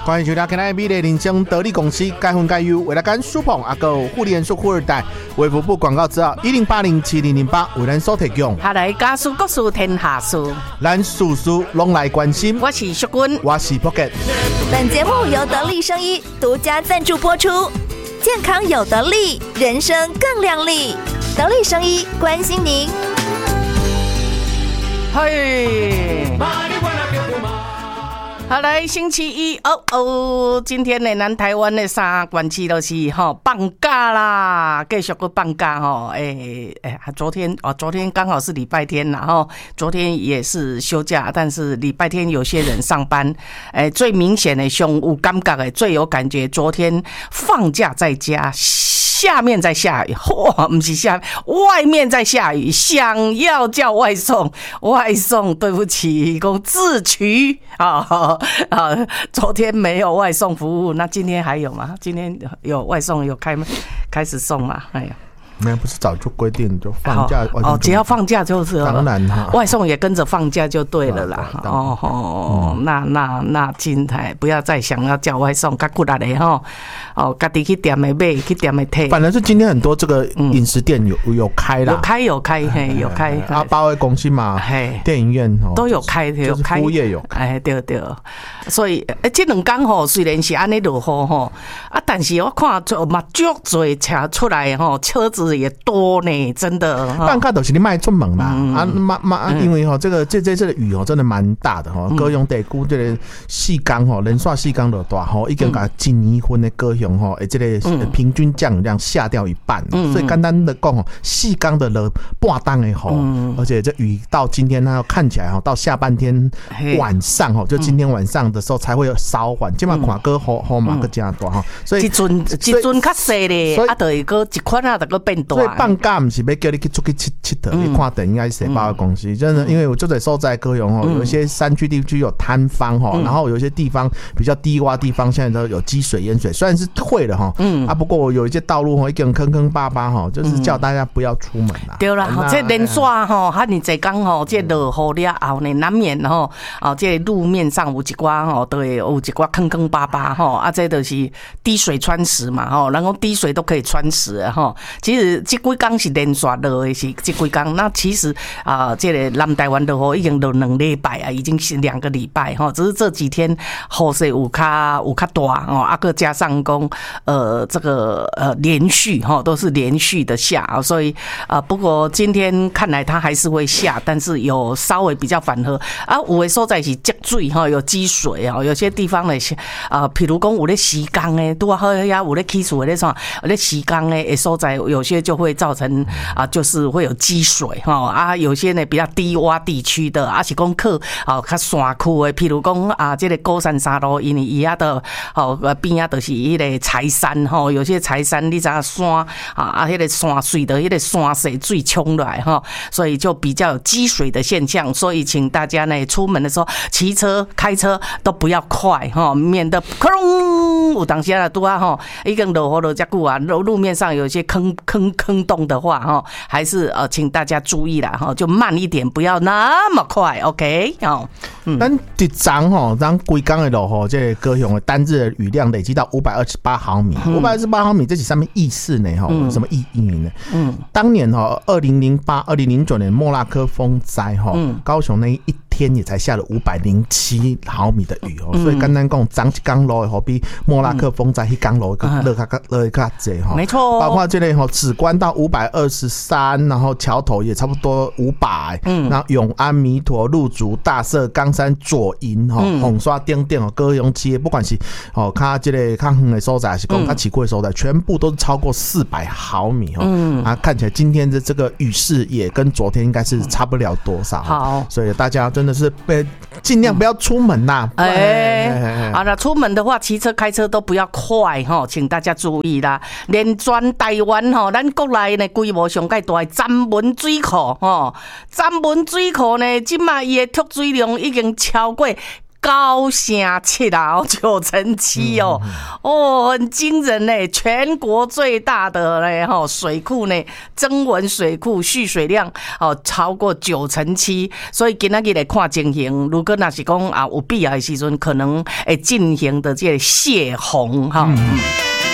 欢迎收听今天的美丽人生得力公司该分该优为了跟舒鹏阿哥护理人数富二代卫福部广告资料10807008为咱所提供。 下来家事国事天下事， 咱事事拢来关心。 我是淑君， 我是 Pocket。 本节目由得力生医独家赞助播出，健康有得力，人生更亮丽。得力生医关心您。 嘿。好，来星期一今天的南台湾的3县市都是放假啦，继续去放假昨天刚好是礼拜天，然后昨天也是休假，但是礼拜天有些人上班，最明显的上有感觉的最有感觉，昨天放假在家。下面在下雨，不是下，外面在下雨，想要叫外送，对不起，讲自取昨天没有外送服务，那今天还有吗？今天有外送，有开始送吗？哎呀。 没有，不是早就规定就放假只要放假就是当然外送也跟着放假就对了啦。那今天不要再想要叫外送，较骨力的家己去店的买，去店的摕。 反正是今天很多这个饮食店有开啦， 有开啊，百货公司嘛，电影院都有开， 就是服务业有开， 对，所以这2天虽然是安尼落雨但是我看嘛足多车出来车子也多呢，真的。 放假就是你卖出门啦，因为这次的雨真的蛮大的高雄地区这个4天连续4天落大已经把今年份的高雄这个平均降雨量下掉一半，所以简单的讲4天的落半当的而且这雨到今天它看起来到下半天晚上就今天晚上的时候才会有稍缓，今晚看个雨嘛个加大所以一阵较细咧，就会个一款就个变大。 所以放假不是要叫你去出去佚佚佗，你看电影还是百货公司，真的，因为我就在所在高雄有一些山区地区有摊方然后有一些地方比较低洼地方，现在都有积水淹水，虽然是会了不过有一些道路已经坑坑巴巴就是叫大家不要出门啦。 对啦，这连续哈尼济天这落雨了后呢，难免这路面上有一寡都会有一寡坑坑巴巴这就是滴水穿石嘛然后滴水都可以穿石其实这几天是连续落的是这几天，那其实这个南台湾落雨已经落2礼拜已经是2个礼拜只是这几天雨势有较大再加上讲这个连续都是连续的下所以不过今天看来它还是会下，但是有稍微比较缓和有的所在是积水有积水有些地方呢譬如讲有咧施工的拄好呀，有咧起厝的咧啥，有咧施工的所在有些就会造成就是会有积水有些呢比较低洼地区的是讲靠较山区的，譬如讲这个高山沙路，因为伊的边啊都是迄个柴山有些柴山你知道山迄个山水的迄个山势水冲来所以就比较有积水的现象，所以请大家呢出门的时候骑车开车都不要快免得有当时拄已经落雨落这久路面上有一些坑洞的话还是请大家注意啦就慢一点，不要那么快 OK 咱一早咱规天的落雨，这个高雄的单日的雨量累积到528毫米，528毫米这是什么意思呢什么意义呢当年2008、2009年莫拉克风灾高雄那一天也才下了507毫米的雨所以简单讲昨一天落的比莫拉克风灾那天落的较多没错包括这个梓官到523，然后桥头也差不多500然后永安、弥陀、鹿竹、大社、冈山、左营红刷等等高雄市的不管是较这个较远的所在还是讲较市区的所在全部都是超过400毫米看起来今天的这个雨势也跟昨天应该是差不了多少好， 所以大家真的是尽量不要出门啦好了，出门的话骑车开车都不要快请大家注意啦。连全台湾咱国内呢规模上介大的詹文水库詹文水库呢现在伊的蓄水量已经超过 9.7啊，9.7哦，哦，很惊人嘞！全国最大的嘞水库呢，曾文水库蓄水量超过9.7，所以今仔日来看情形，如果那是讲有必要的时阵，可能会进行的这个泄洪哈。